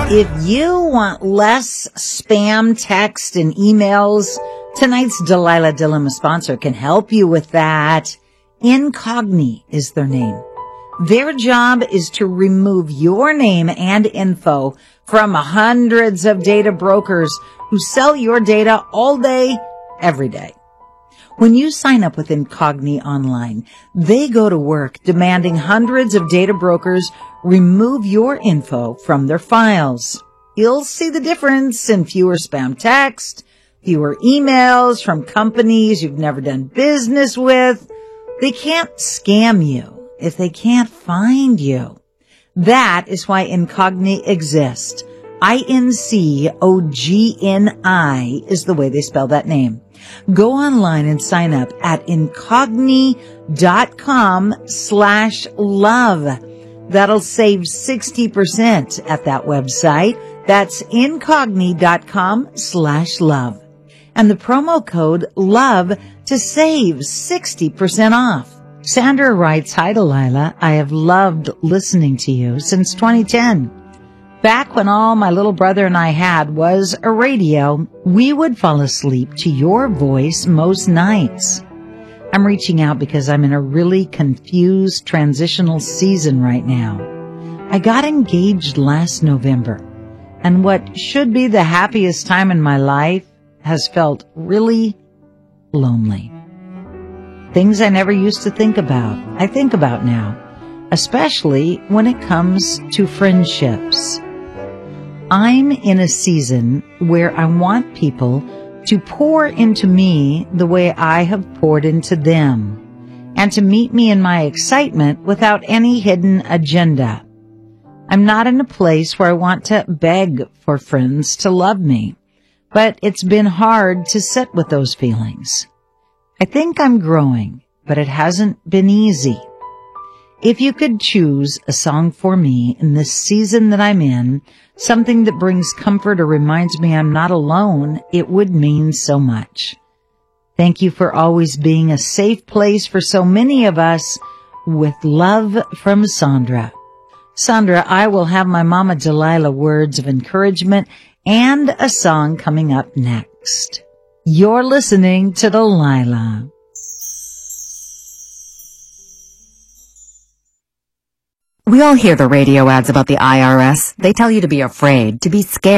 If you want less spam text and emails, tonight's Delilah Dilemma sponsor can help you with that. Incogni is their name. Their job is to remove your name and info from hundreds of data brokers who sell your data all day, every day. When you sign up with Incogni online, they go to work demanding hundreds of data brokers remove your info from their files. You'll see the difference in fewer spam text, fewer emails from companies you've never done business with. They can't scam you if they can't find you. That is why Incogni exists. Incogni is the way they spell that name. Go online and sign up at incogni.com/love. That'll save 60% at that website. That's incogni.com/love. And the promo code LOVE to save 60% off. Sandra writes, "Hi, Delilah. I have loved listening to you since 2010. Back when all my little brother and I had was a radio, we would fall asleep to your voice most nights. I'm reaching out because I'm in a really confused transitional season right now. I got engaged last November, and what should be the happiest time in my life has felt really lonely. Things I never used to think about, I think about now, especially when it comes to friendships. I'm in a season where I want people to pour into me the way I have poured into them, and to meet me in my excitement without any hidden agenda. I'm not in a place where I want to beg for friends to love me, but it's been hard to sit with those feelings. I think I'm growing, but it hasn't been easy. If you could choose a song for me in this season that I'm in, something that brings comfort or reminds me I'm not alone, it would mean so much. Thank you for always being a safe place for so many of us. With love from Sandra." Sandra, I will have my Mama Delilah words of encouragement and a song coming up next. You're listening to Delilah. We all hear the radio ads about the IRS. They tell you to be afraid, to be scared.